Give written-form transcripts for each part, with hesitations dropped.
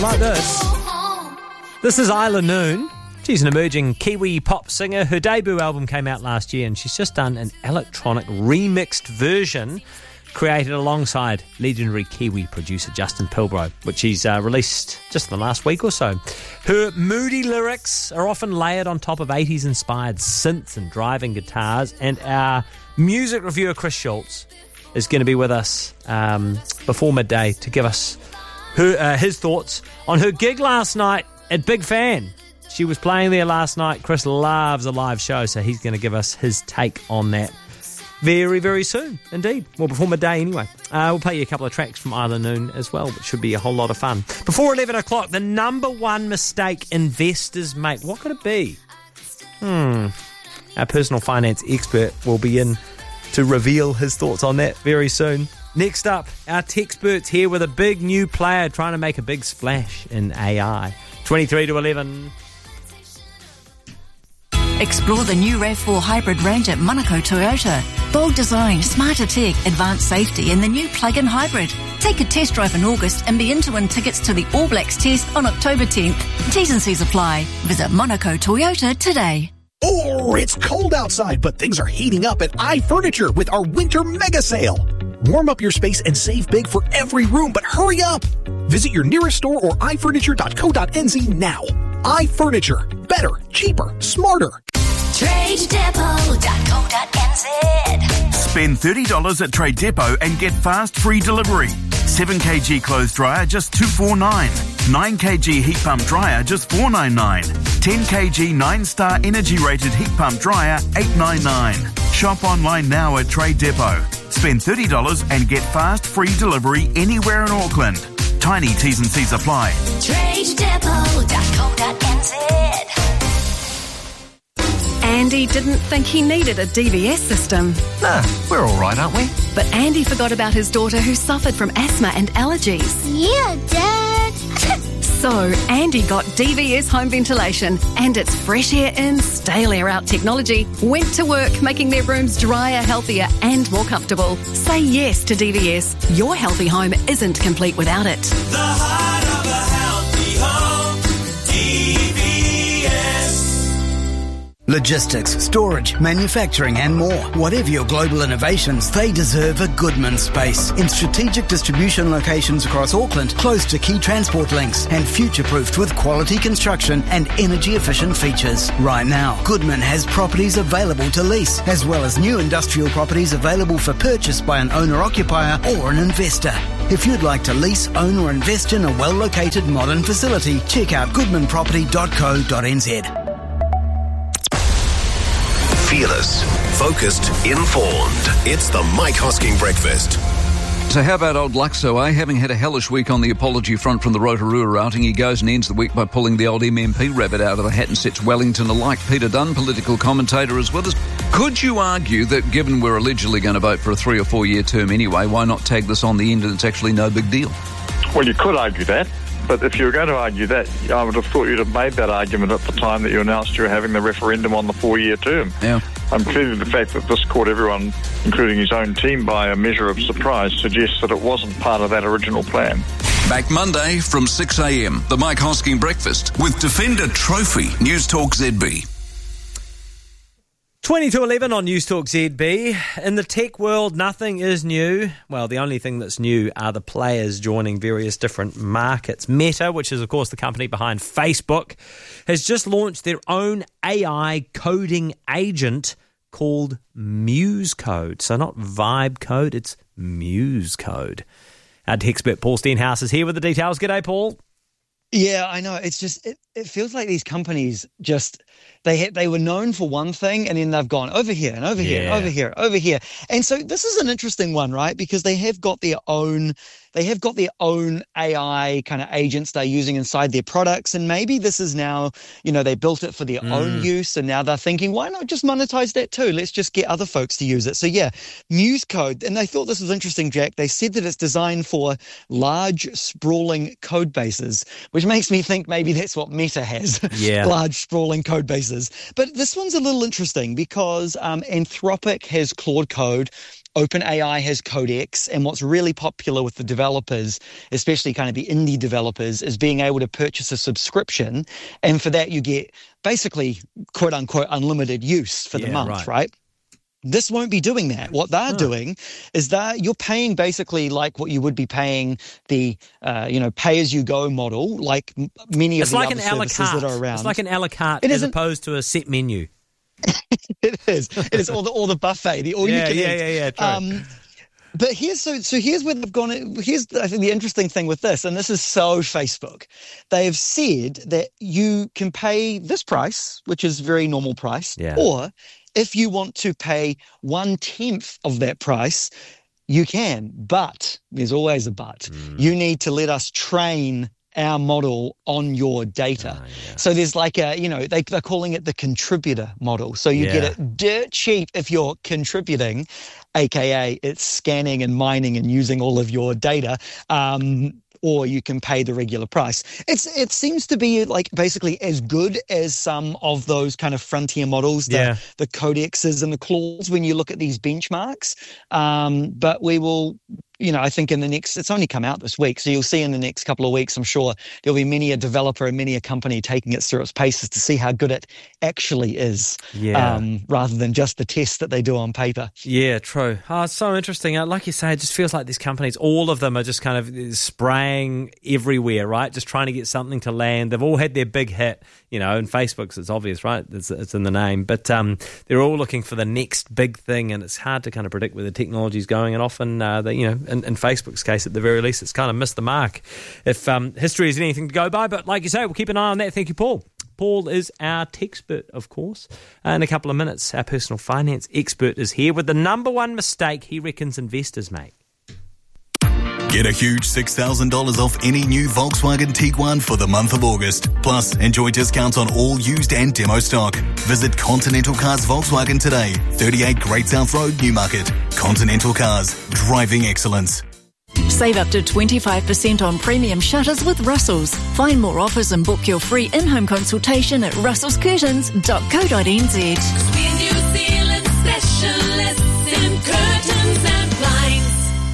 Like this. This is Isla Noon. She's an emerging Kiwi pop singer. Her debut album came out last year and she's just done an electronic remixed version created alongside legendary Kiwi producer Justin Pilbrow, which she's released just in the last week or so. Her moody lyrics are often layered on top of 80s-inspired synths and driving guitars, and our music reviewer Chris Schultz is going to be with us before midday to give us his thoughts on her gig last night at Big Fan. She was playing there last night. Chris loves a live show, so he's going to give us his take on that very, very soon indeed. Well, before midday anyway. We'll play you a couple of tracks from Isla Noon as well, which should be a whole lot of fun. Before 11 o'clock, the number one mistake investors make. What could it be? Our personal finance expert will be in to reveal his thoughts on that very soon. Next up, our Techsperts here with a big new player trying to make a big splash in AI. 23 to 11. Explore the new RAV4 hybrid range at Monaco Toyota. Bold design, smarter tech, advanced safety in the new plug-in hybrid. Take a test drive in August and be in to win tickets to the All Blacks test on October 10th. T's and C's apply. Visit Monaco Toyota today. Oh, it's cold outside, but things are heating up at iFurniture with our winter mega sale. Warm up your space and save big for every room, but hurry up! Visit your nearest store or ifurniture.co.nz now. iFurniture. Better, cheaper, smarter. TradeDepot.co.nz. Spend $30 at Trade Depot and get fast free delivery. 7kg clothes dryer just $249. 9kg heat pump dryer just $499. 10kg 9-star energy rated heat pump dryer $899. Shop online now at Trade Depot. Spend $30 and get fast free delivery anywhere in Auckland. Tiny T's and C's apply. TradeDepot.co.nz. Andy didn't think he needed a DVS system. Nah, we're all right, aren't we? But Andy forgot about his daughter who suffered from asthma and allergies. Yeah, Dad. So Andy got DVS home ventilation, and its fresh air in, stale air out technology went to work making their rooms drier, healthier and more comfortable. Say yes to DVS. Your healthy home isn't complete without it. The heart of a healthy home, DVS. Logistics, storage, manufacturing and more. Whatever your global innovations, they deserve a Goodman space. In strategic distribution locations across Auckland, close to key transport links and future-proofed with quality construction and energy-efficient features. Right now, Goodman has properties available to lease, as well as new industrial properties available for purchase by an owner-occupier or an investor. If you'd like to lease, own or invest in a well-located modern facility, check out goodmanproperty.co.nz. Fearless, focused, informed. It's the Mike Hosking Breakfast. So how about old Luxo, eh? Having had a hellish week on the apology front from the Rotorua outing, he goes and ends the week by pulling the old MMP rabbit out of the hat and sets Wellington alike. Peter Dunn, political commentator, is with us. Could you argue that given we're allegedly going to vote for a 3 or 4 year term anyway, why not tag this on the end and it's actually no big deal? Well, you could argue that. But if you were going to argue that, I would have thought you'd have made that argument at the time that you announced you were having the referendum on the 4-year term. Yeah. Clearly the fact that this caught everyone, including his own team, by a measure of surprise suggests that it wasn't part of that original plan. Back Monday from 6 a.m. The Mike Hosking Breakfast with Defender Trophy, News Talk ZB. 20 to 11 on News Talk ZB. In the tech world, nothing is new. Well, the only thing that's new are the players joining various different markets. Meta, which is, of course, the company behind Facebook, has just launched their own AI coding agent called Muse Code. So not Vibe Code, it's Muse Code. Our tech expert Paul Stenhouse is here with the details. G'day, Paul. Yeah, I know. It's just, it feels like these companies just, they were known for one thing and then they've gone over here and over here and over here, over here. And so this is an interesting one, right? Because they have got their own AI kind of agents they're using inside their products. And maybe this is now, they built it for their own use. And now they're thinking, why not just monetize that too? Let's just get other folks to use it. So yeah, Muse Code. And they thought this was interesting, Jack. They said that it's designed for large, sprawling code bases, which makes me think maybe that's what Meta has. Yeah. Large, sprawling code bases. But this one's a little interesting because Anthropic has Claude Code. OpenAI has Codex, and what's really popular with the developers, especially kind of the indie developers, is being able to purchase a subscription, and for that you get basically quote-unquote unlimited use for the month, right? This won't be doing that. What they're doing is that you're paying basically like what you would be paying the, pay-as-you-go model, like many of the other services that are around. It's like an a la carte as opposed to a set menu. It is. It is all the buffet, the all you can eat. Yeah, true. But here's where they've gone. Here's, I think, the interesting thing with this, and this is so Facebook. They have said that you can pay this price, which is very normal price, or if you want to pay 1/10 of that price, you can. But there's always a but. You need to let us train our model on your data. So there's like they're calling it the contributor model. So you get it dirt cheap if you're contributing, aka it's scanning and mining and using all of your data. Or you can pay the regular price. It seems to be like basically as good as some of those kind of frontier models, the Codexes and the Claudes when you look at these benchmarks. But we will, I think it's only come out this week, so you'll see in the next couple of weeks, I'm sure there'll be many a developer and many a company taking it through its paces to see how good it actually is, rather than just the test that they do on paper. Yeah, true. Oh, it's so interesting. Like you say, it just feels like these companies, all of them are just kind of spraying everywhere, right? Just trying to get something to land. They've all had their big hit, and Facebook's, it's obvious, right? It's in the name. But they're all looking for the next big thing, and it's hard to kind of predict where the technology's going, and often, in Facebook's case, at the very least, it's kind of missed the mark if history is anything to go by. But like you say, we'll keep an eye on that. Thank you, Paul. Paul is our techspert, of course. In a couple of minutes, our personal finance expert is here with the number one mistake he reckons investors make. Get a huge $6,000 off any new Volkswagen Tiguan for the month of August. Plus, enjoy discounts on all used and demo stock. Visit Continental Cars Volkswagen today, 38 Great South Road, Newmarket. Continental Cars, driving excellence. Save up to 25% on premium shutters with Russell's. Find more offers and book your free in-home consultation at russellscurtains.co.nz. We're New Zealand specialists in curtains and blinds.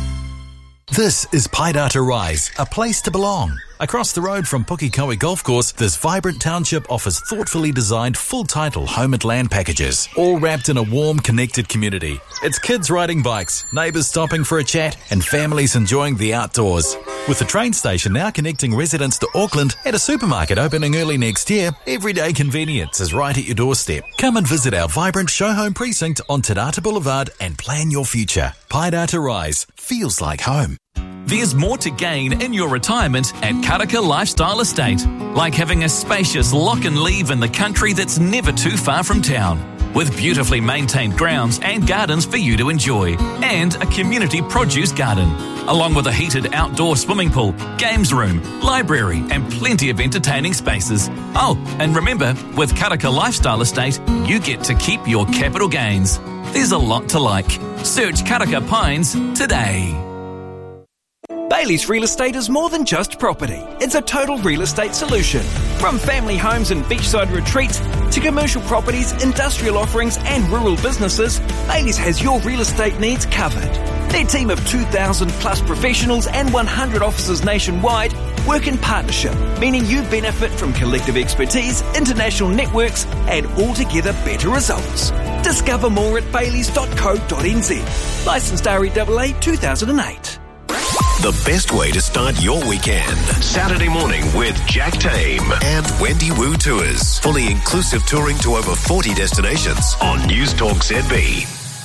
This is Paidata Rise, a place to belong. Across the road from Pukekohe Golf Course, this vibrant township offers thoughtfully designed full-title home and land packages, all wrapped in a warm, connected community. It's kids riding bikes, neighbours stopping for a chat, and families enjoying the outdoors. With the train station now connecting residents to Auckland and a supermarket opening early next year, everyday convenience is right at your doorstep. Come and visit our vibrant show home precinct on Te Rata Boulevard and plan your future. Paidata Rise feels like home. There's more to gain in your retirement at Karaka Lifestyle Estate, like having a spacious lock and leave in the country that's never too far from town, with beautifully maintained grounds and gardens for you to enjoy, and a community produce garden, along with a heated outdoor swimming pool, games room, library, and plenty of entertaining spaces. Oh, and remember, with Karaka Lifestyle Estate, you get to keep your capital gains. There's a lot to like. Search Karaka Pines today. Bailey's Real Estate is more than just property. It's a total real estate solution. From family homes and beachside retreats to commercial properties, industrial offerings and rural businesses, Bailey's has your real estate needs covered. Their team of 2,000 plus professionals and 100 offices nationwide work in partnership, meaning you benefit from collective expertise, international networks and altogether better results. Discover more at baileys.co.nz. Licensed REAA 2008. The best way to start your weekend. Saturday morning with Jack Tame and Wendy Wu Tours. Fully inclusive touring to over 40 destinations on News Talk ZB.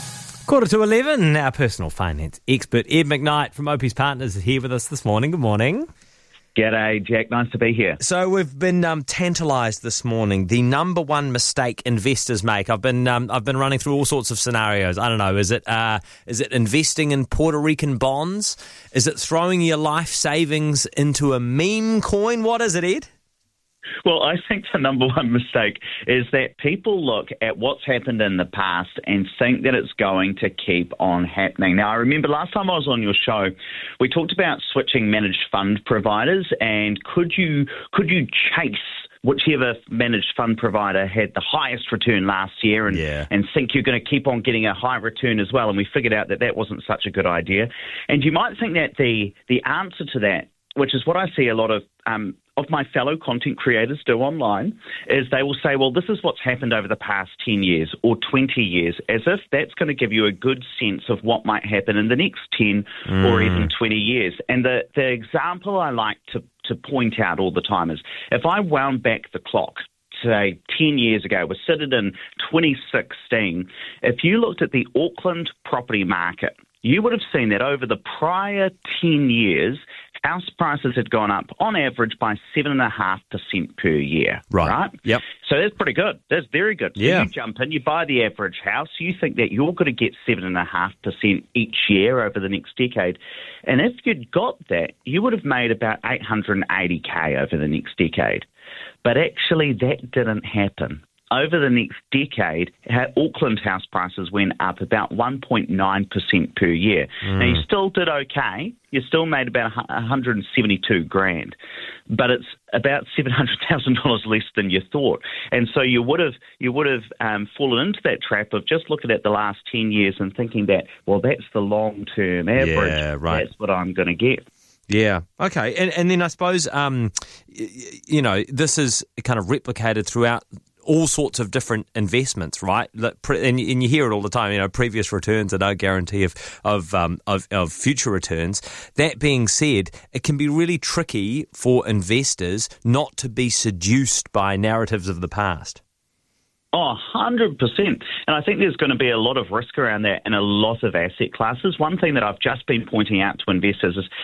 11:15, our personal finance expert Ed McKnight from Opie's Partners is here with us this morning. Good morning. G'day, Jack. Nice to be here. So we've been tantalised this morning. The number one mistake investors make. I've been running through all sorts of scenarios. I don't know. Is it investing in Puerto Rican bonds? Is it throwing your life savings into a meme coin? What is it, Ed? Well, I think the number one mistake is that people look at what's happened in the past and think that it's going to keep on happening. Now, I remember last time I was on your show, we talked about switching managed fund providers and could you chase whichever managed fund provider had the highest return last year and think you're going to keep on getting a high return as well. And we figured out that wasn't such a good idea. And you might think that the answer to that, which is what I see a lot of my fellow content creators do online, is they will say, well, this is what's happened over the past 10 years or 20 years, as if that's going to give you a good sense of what might happen in the next 10 or even 20 years. And the example I like to point out all the time is, if I wound back the clock, say 10 years ago, we're sitting in 2016, if you looked at the Auckland property market, you would have seen that over the prior 10 years, house prices had gone up on average by 7.5% per year. Right? Yep. So that's pretty good. That's very good. So you jump in, you buy the average house, you think that you're going to get 7.5% each year over the next decade. And if you'd got that, you would have made about $880K over the next decade. But actually, that didn't happen. Over the next decade, Auckland house prices went up about 1.9% per year. Now, you still did okay. You still made about $172,000, but it's about $700,000 less than you thought. And so you would have fallen into that trap of just looking at the last 10 years and thinking that, well, that's the long-term average. Yeah, right. That's what I'm going to get. Yeah. Okay. And then I suppose, this is kind of replicated throughout all sorts of different investments, right? And you hear it all the time. Previous returns are no guarantee of future returns. That being said, it can be really tricky for investors not to be seduced by narratives of the past. Oh, 100%. And I think there's going to be a lot of risk around that in a lot of asset classes. One thing that I've just been pointing out to investors is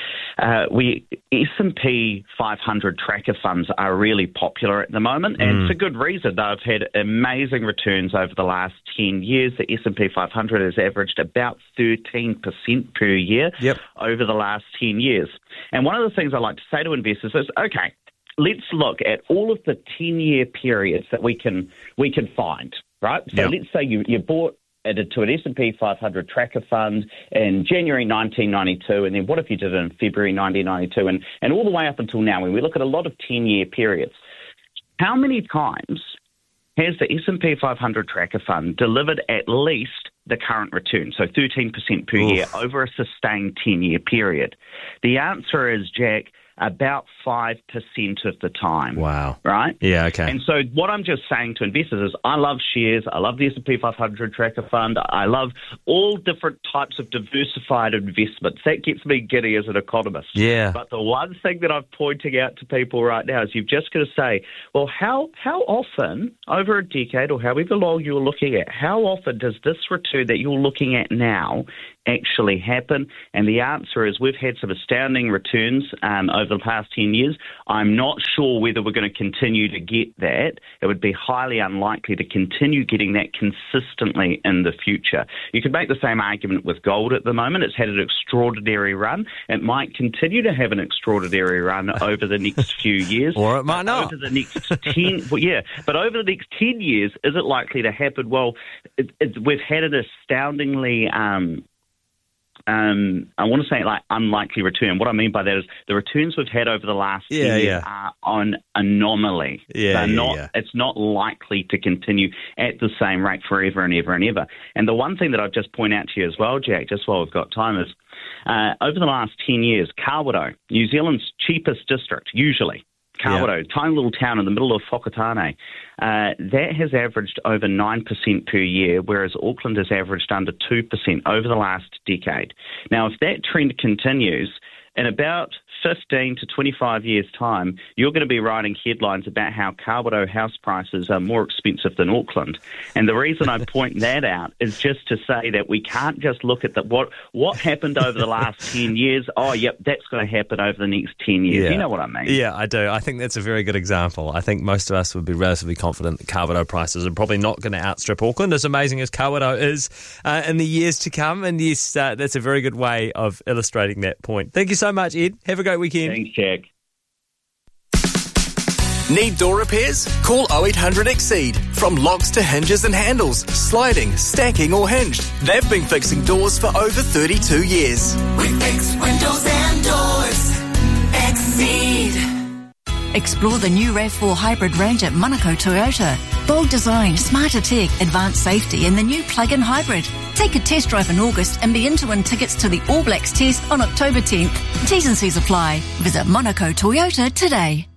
S&P 500 tracker funds are really popular at the moment, and for good reason. They've had amazing returns over the last 10 years. The S&P 500 has averaged about 13% per year over the last 10 years. And one of the things I like to say to investors is, okay, let's look at all of the 10-year periods that we can find, right? So let's say you bought to an S&P 500 tracker fund in January 1992, and then what if you did it in February 1992, and all the way up until now, when we look at a lot of 10-year periods, how many times has the S&P 500 tracker fund delivered at least the current return, so 13% per year over a sustained 10-year period? The answer is, Jack, about 5% of the time. Wow. Right? Yeah, okay. And so what I'm just saying to investors is, I love shares, I love the S&P 500 tracker fund, I love all different types of diversified investments. That gets me giddy as an economist. Yeah. But the one thing that I'm pointing out to people right now is, you've just got to say, well, how often, over a decade or however long you're looking at, how often does this return that you're looking at now actually happen? And the answer is, we've had some astounding returns over the past 10 years. I'm not sure whether we're going to continue to get that. It would be highly unlikely to continue getting that consistently in the future. You could make the same argument with gold at the moment. It's had an extraordinary run. It might continue to have an extraordinary run over the next few years. Or it might not. Over the next 10, but over the next 10 years, is it likely to happen? Well, we've had an astoundingly I want to say unlikely return. What I mean by that is the returns we've had over the last 10 years are on anomaly. It's not likely to continue at the same rate forever and ever and ever. And the one thing that I'd just point out to you as well, Jack, just while we've got time, is over the last 10 years, Kawerau, New Zealand's cheapest district, usually, Kawerau, tiny little town in the middle of Whakatane, that has averaged over 9% per year, whereas Auckland has averaged under 2% over the last decade. Now, if that trend continues, in about 15 to 25 years' time, you're going to be writing headlines about how Kawerau house prices are more expensive than Auckland. And the reason I point that out is just to say that we can't just look at what happened over the last 10 years. Oh, yep, that's going to happen over the next 10 years. Yeah. You know what I mean? Yeah, I do. I think that's a very good example. I think most of us would be relatively confident that Kawerau prices are probably not going to outstrip Auckland, as amazing as Kawerau is in the years to come. And yes, that's a very good way of illustrating that point. Thank you so much, Ed. Have a great weekend. Thanks, Jack. Need door repairs? Call 0800 Exceed. From locks to hinges and handles, sliding, stacking or hinged, they've been fixing doors for over 32 years. We fix windows and doors. Exceed. Explore the new RAV4 hybrid range at Monaco Toyota. Bold design, smarter tech, advanced safety and the new plug-in hybrid. Take a test drive in August and be in to win tickets to the All Blacks test on October 10th. T's and C's apply. Visit Monaco Toyota today.